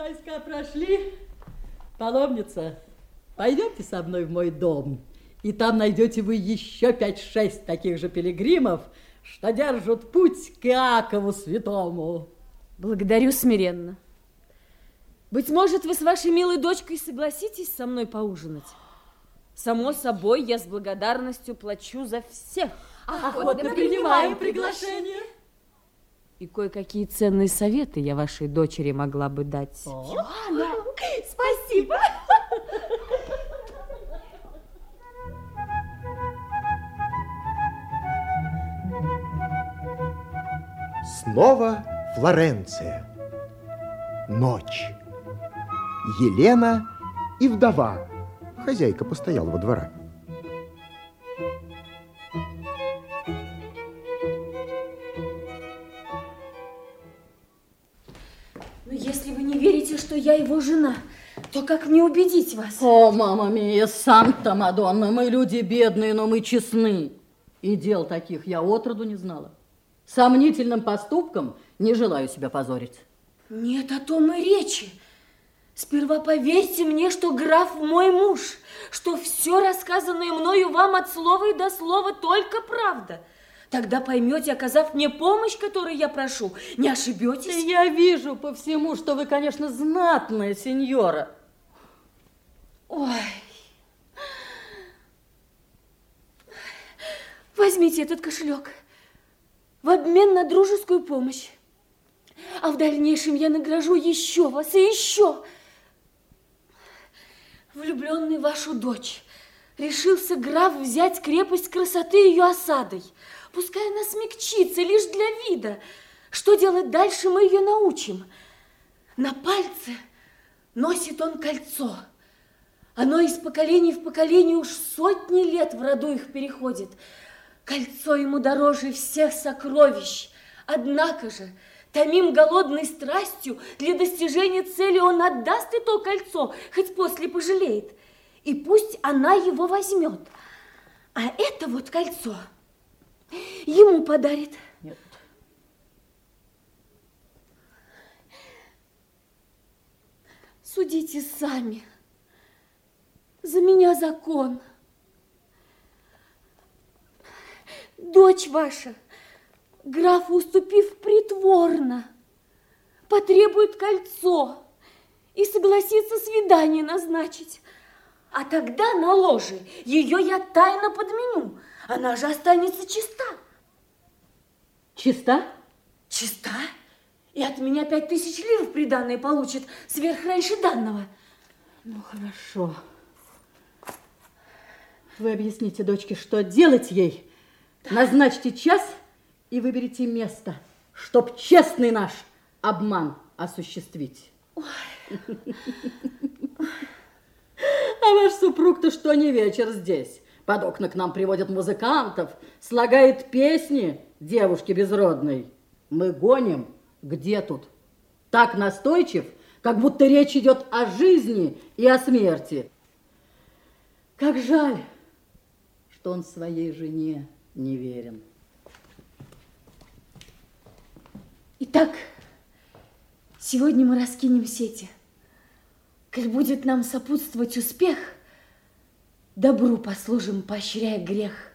Войска прошли. Паломница, пойдемте со мной в мой дом, и там найдете вы еще 5-6 таких же пилигримов, что держат путь к Иакову Святому. Благодарю смиренно. Быть может, вы с вашей милой дочкой согласитесь со мной поужинать? Само собой, я с благодарностью плачу за всех. Охотно принимаем приглашение. И кое-какие ценные советы я вашей дочери могла бы дать. Иоанна, спасибо. Снова Флоренция. Ночь. Елена и вдова, хозяйка постоялого двора. Но если вы не верите, что я его жена, то как мне убедить вас? О, мама мия, Санта-Мадонна, мы люди бедные, но мы честны. И дел таких я отроду не знала. Сомнительным поступком не желаю себя позорить. Нет о том и речи. Сперва поверьте мне, что граф мой муж, что все рассказанное мною вам от слова и до слова только правда. Тогда поймете, оказав мне помощь, которую я прошу, не ошибетесь. Я вижу по всему, что вы, конечно, знатная сеньора. Ой. Возьмите этот кошелек в обмен на дружескую помощь. А в дальнейшем я награжу еще вас и еще. Влюбленный в вашу дочь, решился граф взять крепость красоты ее осадой. Пускай она смягчится лишь для вида. Что делать дальше, мы ее научим. На пальце носит он кольцо. Оно из поколения в поколение уж сотни лет в роду их переходит. Кольцо ему дороже всех сокровищ. Однако же, томим голодной страстью, для достижения цели он отдаст и то кольцо, хоть после пожалеет. И пусть она его возьмет. А это вот кольцо ему подарит. Нет. Судите сами. За меня закон. Дочь ваша, графу уступив притворно, потребует кольцо и согласится свидание назначить. А тогда на ложе ее я тайно подменю. Она же останется чиста. Чиста? Чиста? И от меня 5000 лир в приданое получит сверх раньше данного. Ну, хорошо. Вы объясните дочке, что делать ей. Да. Назначьте час и выберите место, чтоб честный наш обман осуществить. Ой. А ваш супруг-то что не вечер здесь? Под окна к нам приводят музыкантов, слагает песни девушке безродной. Мы гоним, где тут? Так настойчив, как будто речь идет о жизни и о смерти. Как жаль, что он своей жене не верен. Итак, сегодня мы раскинем сети. Коль будет нам сопутствовать успех, добру послужим, поощряя грех.